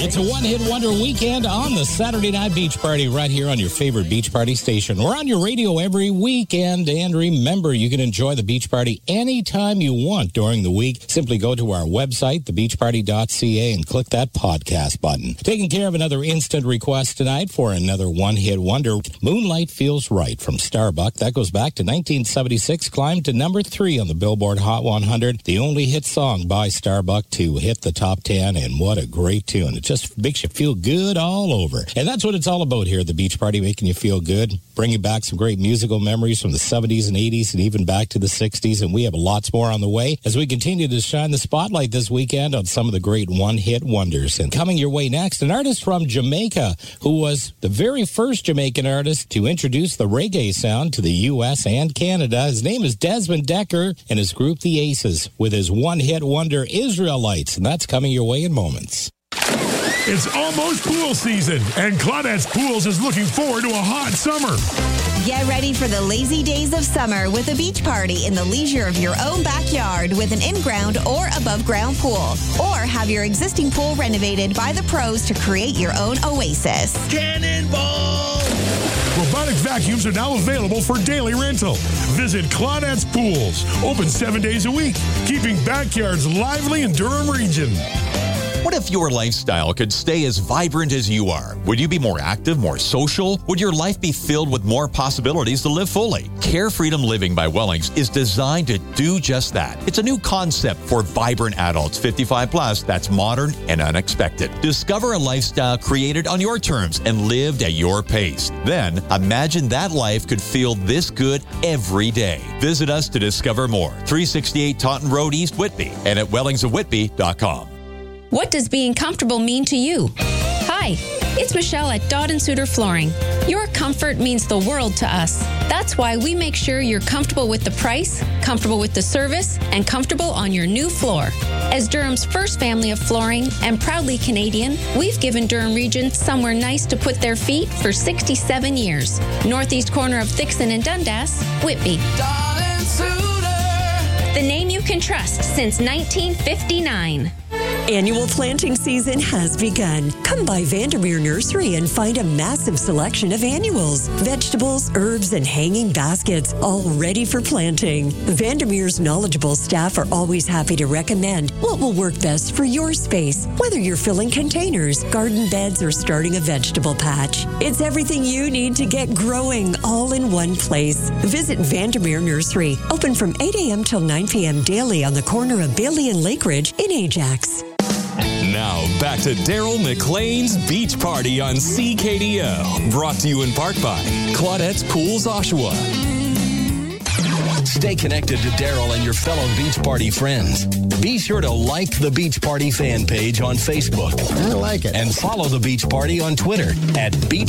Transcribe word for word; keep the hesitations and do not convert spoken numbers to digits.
It's a one-hit wonder weekend on the Saturday Night Beach Party right here on your favorite beach party station. We're on your radio every weekend, and remember, you can enjoy the beach party anytime you want during the week. Simply go to our website, the beach party dot c a, and click that podcast button. Taking care of another instant request tonight for another one-hit wonder, Moonlight Feels Right from Starbuck. That goes back to nineteen seventy-six, climbed to number three on the Billboard Hot one hundred, the only hit song by Starbuck to hit the top ten, and what a great tune. It just makes you feel good all over. And that's what it's all about here at the Beach Party, making you feel good, bringing back some great musical memories from the seventies and eighties and even back to the sixties. And we have lots more on the way as we continue to shine the spotlight this weekend on some of the great one-hit wonders. And coming your way next, an artist from Jamaica who was the very first Jamaican artist to introduce the reggae sound to the U S and Canada. His name is Desmond Decker, and his group, the Aces, with his one-hit wonder, Israelites. And that's coming your way in moments. It's almost pool season, and Claudette's Pools is looking forward to a hot summer. Get ready for the lazy days of summer with a beach party in the leisure of your own backyard with an in-ground or above-ground pool. Or have your existing pool renovated by the pros to create your own oasis. Cannonball! Robotic vacuums are now available for daily rental. Visit Claudette's Pools, open seven days a week, keeping backyards lively in Durham region. What if your lifestyle could stay as vibrant as you are? Would you be more active, more social? Would your life be filled with more possibilities to live fully? Care Freedom Living by Wellings is designed to do just that. It's a new concept for vibrant adults fifty-five plus that's modern and unexpected. Discover a lifestyle created on your terms and lived at your pace. Then imagine that life could feel this good every day. Visit us to discover more. three sixty-eight Taunton Road, East Whitby, and at wellings of whitby dot com. What does being comfortable mean to you? Hi, it's Michelle at Dodd and Suter Flooring. Your comfort means the world to us. That's why we make sure you're comfortable with the price, comfortable with the service, and comfortable on your new floor. As Durham's first family of flooring and proudly Canadian, we've given Durham Region somewhere nice to put their feet for sixty-seven years. Northeast corner of Thixon and Dundas, Whitby. Dodd and Suter. The name you can trust since nineteen fifty-nine. Annual planting season has begun. Come by Vandermeer Nursery and find a massive selection of annuals, vegetables, herbs, and hanging baskets, all ready for planting. Vandermeer's knowledgeable staff are always happy to recommend what will work best for your space, whether you're filling containers, garden beds, or starting a vegetable patch. It's everything you need to get growing all in one place. Visit Vandermeer Nursery, open from eight a.m. till nine p.m. daily on the corner of Bailey and Lakeridge in Ajax. Now, back to Daryl McLean's Beach Party on C K D O. Brought to you in part by Claudette's Pools, Oshawa. Stay connected to Daryl and your fellow Beach Party friends. Be sure to like the Beach Party fan page on Facebook. I like it. And follow the Beach Party on Twitter at Beach